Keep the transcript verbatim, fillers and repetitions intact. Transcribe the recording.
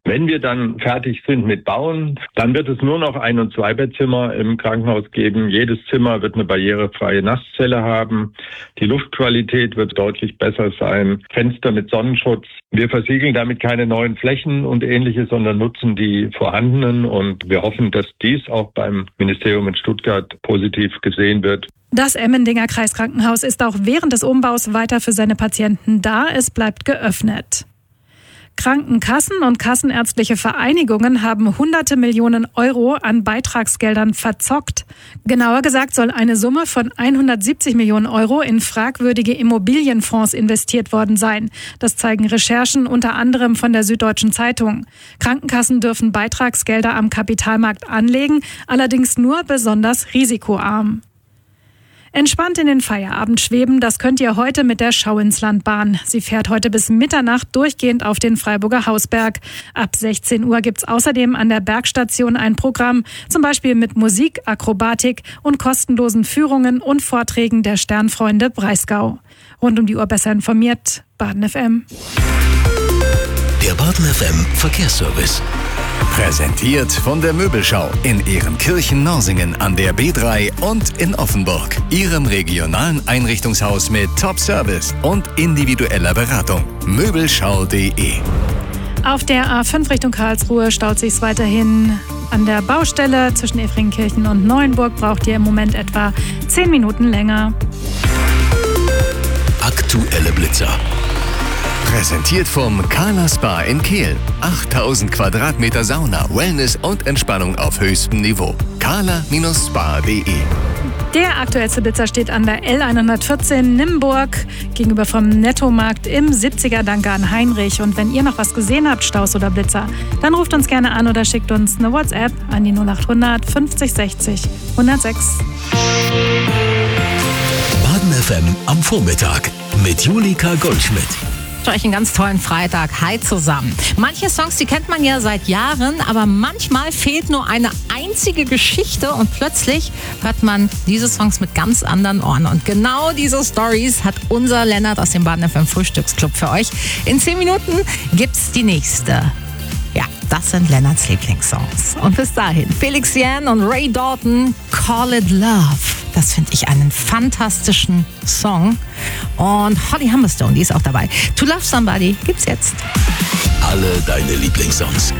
Wenn wir dann fertig sind mit Bauen, dann wird es nur noch Ein- und Zweibettzimmer im Krankenhaus geben. Jedes Zimmer wird eine barrierefreie Nasszelle haben. Die Luftqualität wird deutlich besser sein. Fenster mit Sonnenschutz. Wir versiegeln damit keine neuen Flächen und Ähnliches, sondern nutzen die vorhandenen. Und wir hoffen, dass dies auch beim Ministerium in Stuttgart positiv gesehen wird. Das Emmendinger Kreiskrankenhaus ist auch während des Umbaus weiter für seine Patienten da. Es bleibt geöffnet. Krankenkassen und kassenärztliche Vereinigungen haben hunderte Millionen Euro an Beitragsgeldern verzockt. Genauer gesagt soll eine Summe von hundertsiebzig Millionen Euro in fragwürdige Immobilienfonds investiert worden sein. Das zeigen Recherchen unter anderem von der Süddeutschen Zeitung. Krankenkassen dürfen Beitragsgelder am Kapitalmarkt anlegen, allerdings nur besonders risikoarm. Entspannt in den Feierabend schweben, das könnt ihr heute mit der Schauinslandbahn. Sie fährt heute bis Mitternacht durchgehend auf den Freiburger Hausberg. Ab sechzehn Uhr gibt's außerdem an der Bergstation ein Programm, zum Beispiel mit Musik, Akrobatik und kostenlosen Führungen und Vorträgen der Sternfreunde Breisgau. Rund um die Uhr besser informiert, Baden F M. Der Baden F M Verkehrsservice. Präsentiert von der Möbelschau in Ehrenkirchen-Norsingen an der B drei und in Offenburg. Ihrem regionalen Einrichtungshaus mit Top-Service und individueller Beratung. Möbelschau punkt de. Auf der A fünf Richtung Karlsruhe staut sich's weiterhin an der Baustelle. Zwischen Efringkirchen und Neuenburg braucht ihr im Moment etwa zehn Minuten länger. Aktuelle Blitzer. Präsentiert vom Kala Spa in Kehl. achttausend Quadratmeter Sauna, Wellness und Entspannung auf höchstem Niveau. kala Spa punkt de. Der aktuellste Blitzer steht an der L hundertvierzehn Nimburg gegenüber vom Nettomarkt im siebziger. Danke an Heinrich. Und wenn ihr noch was gesehen habt, Staus oder Blitzer, dann ruft uns gerne an oder schickt uns eine WhatsApp an die null achthundert fünfzig sechzig hundertsechs. Baden F M am Vormittag mit Julika Goldschmidt. Euch einen ganz tollen Freitag. Hi zusammen. Manche Songs, die kennt man ja seit Jahren, aber manchmal fehlt nur eine einzige Geschichte und plötzlich hört man diese Songs mit ganz anderen Ohren. Und genau diese Stories hat unser Lennart aus dem Baden F M Frühstücksclub für euch. In zehn Minuten gibt's die nächste. Ja, das sind Lennarts Lieblingssongs. Und bis dahin, Felix Jähn und Ray Dalton, Call It Love. Das finde ich einen fantastischen Song. Und Holly Humberstone, die ist auch dabei. To Love Somebody gibt's jetzt. Alle deine Lieblingssongs